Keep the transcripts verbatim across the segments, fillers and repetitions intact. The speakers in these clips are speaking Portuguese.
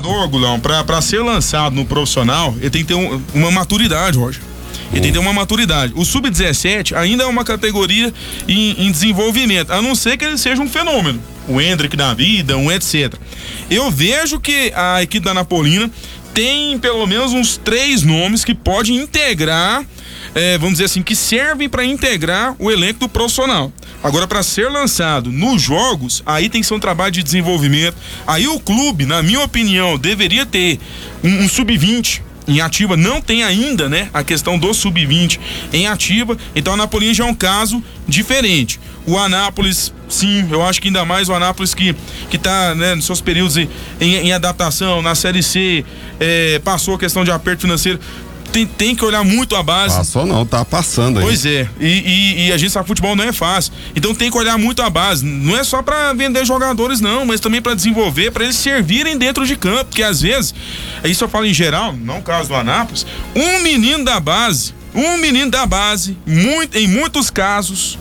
jogador, Gulão, pra, pra ser lançado no profissional, ele tem que ter um, uma maturidade, Roger. Ele tem que ter uma maturidade. O sub dezessete ainda é uma categoria em, em desenvolvimento, a não ser que ele seja um fenômeno. O Hendrick da vida, um etcétera. Eu vejo que a equipe da Anapolina tem pelo menos uns três nomes que podem integrar, é, vamos dizer assim, que servem para integrar o elenco do profissional. Agora, para ser lançado nos jogos, aí tem que ser um trabalho de desenvolvimento. Aí o clube, na minha opinião, deveria ter um, um sub vinte em ativa. Não tem ainda, né, a questão do sub vinte em ativa. Então a Anapolina já é um caso diferente. O Anápolis, sim, eu acho que ainda mais o Anápolis que, que tá, né, nos seus períodos em, em adaptação, na Série C, é, passou a questão de aperto financeiro. Tem, tem que olhar muito a base. Passou não, tá passando aí. Pois é, e, e, e a gente sabe que futebol não é fácil. Então tem que olhar muito a base. Não é só pra vender jogadores, não, mas também pra desenvolver, pra eles servirem dentro de campo. Porque às vezes, isso eu falo em geral, não o caso do Anápolis, um menino da base, um menino da base, muito, em muitos casos,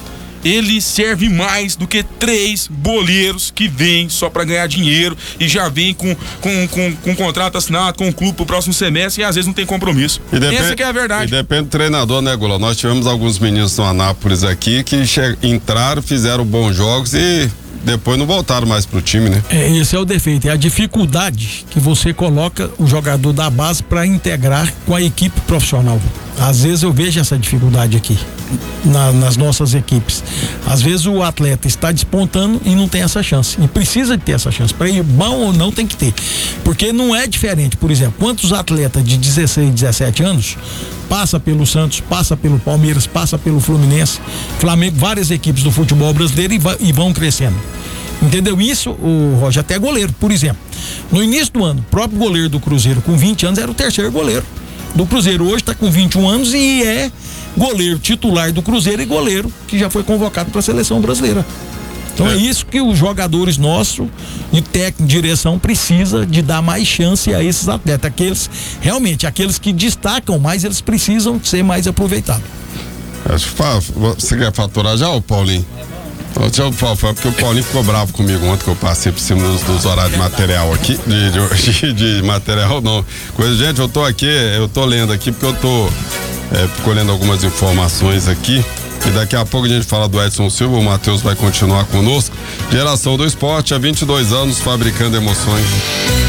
ele serve mais do que três boleiros que vêm só para ganhar dinheiro e já vem com, com, com, com contrato assinado com o clube pro próximo semestre e às vezes não tem compromisso. Depende, essa que é a verdade. E depende do treinador, né, Gulão? Nós tivemos alguns meninos no Anápolis aqui que che- entraram, fizeram bons jogos e depois não voltaram mais pro time, né? É, esse é o defeito, é a dificuldade que você coloca o jogador da base para integrar com a equipe profissional. Às vezes eu vejo essa dificuldade aqui na, nas nossas equipes. Às vezes o atleta está despontando e não tem essa chance. E precisa de ter essa chance. Para ir bom ou não, tem que ter. Porque não é diferente. Por exemplo, quantos atletas de dezesseis, dezessete anos passa pelo Santos, passa pelo Palmeiras, passa pelo Fluminense, Flamengo, várias equipes do futebol brasileiro e, va- e vão crescendo. Entendeu isso, o Roger? Até goleiro, por exemplo. No início do ano, o próprio goleiro do Cruzeiro com vinte anos era o terceiro goleiro do Cruzeiro. Hoje está com vinte e um anos e é goleiro titular do Cruzeiro e goleiro que já foi convocado para a seleção brasileira. Então é. é isso que os jogadores nossos e técnico, direção precisa de dar mais chance a esses atletas. Aqueles, realmente, aqueles que destacam mais, eles precisam ser mais aproveitados. Você quer faturar já, ô Paulinho? Deixa eu falar, foi porque o Paulinho ficou bravo comigo ontem que eu passei por cima dos, dos horários de material aqui, de, de, de, de material não, coisa, gente, eu tô aqui, eu tô lendo aqui porque eu tô é, colhendo algumas informações aqui e daqui a pouco a gente fala do Edson Silva, o Matheus vai continuar conosco. Geração do Esporte, há vinte e dois anos fabricando emoções.